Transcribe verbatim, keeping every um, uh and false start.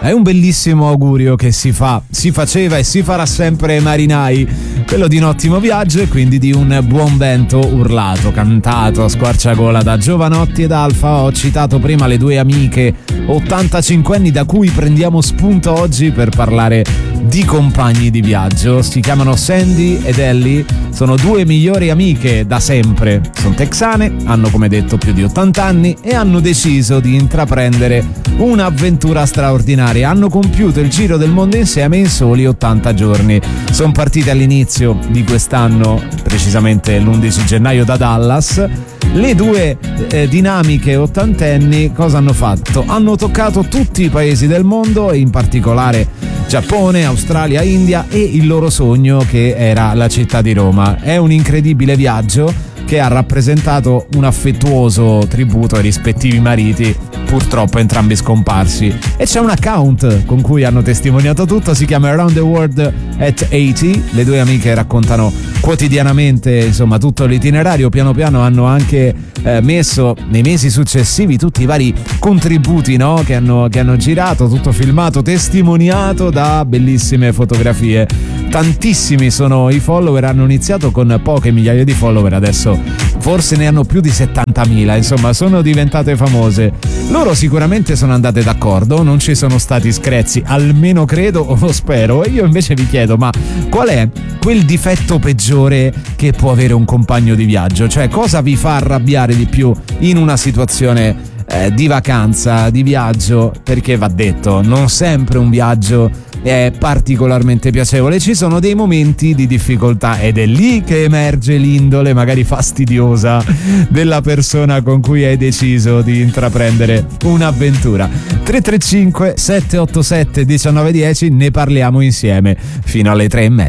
È un bellissimo augurio che si fa, si faceva e si farà sempre ai marinai, quello di un ottimo viaggio e quindi di un buon vento urlato, cantato a squarciagola da Giovanotti ed Alfa. Ho citato prima le due amiche ottantacinquenni da cui prendiamo spunto oggi per parlare di compagni di viaggio. Si chiamano Sandy ed Ellie, sono due migliori amiche da sempre, sono texane, hanno come detto più di ottanta anni e hanno deciso di intraprendere un'avventura straordinaria. Hanno compiuto il giro del mondo insieme in soli ottanta giorni. Sono partite all'inizio di quest'anno, precisamente l'undici gennaio da Dallas. Le due eh, dinamiche ottantenni cosa hanno fatto? Hanno toccato tutti i paesi del mondo e in particolare Giappone, Australia, India e il loro sogno che era la città di Roma. È un incredibile viaggio che ha rappresentato un affettuoso tributo ai rispettivi mariti, purtroppo entrambi scomparsi. E c'è un account con cui hanno testimoniato tutto, si chiama Around the World at ottanta. Le due amiche raccontano quotidianamente insomma tutto l'itinerario, piano piano hanno anche eh, messo nei mesi successivi tutti i vari contributi, no? che, hanno, che hanno girato, tutto filmato, testimoniato da bellissime fotografie. Tantissimi sono i follower, hanno iniziato con poche migliaia di follower, adesso forse ne hanno più di settantamila, insomma sono diventate famose. Loro sicuramente sono andate d'accordo, non ci sono stati screzi, almeno credo o lo spero. E io invece vi chiedo, ma qual è quel difetto peggiore che può avere un compagno di viaggio? Cioè, cosa vi fa arrabbiare di più in una situazione eh, di vacanza, di viaggio? Perché va detto, non sempre un viaggio è particolarmente piacevole, ci sono dei momenti di difficoltà ed è lì che emerge l'indole magari fastidiosa della persona con cui hai deciso di intraprendere un'avventura. Tre tre cinque sette otto sette uno nove uno zero, ne parliamo insieme fino alle tre e mezza.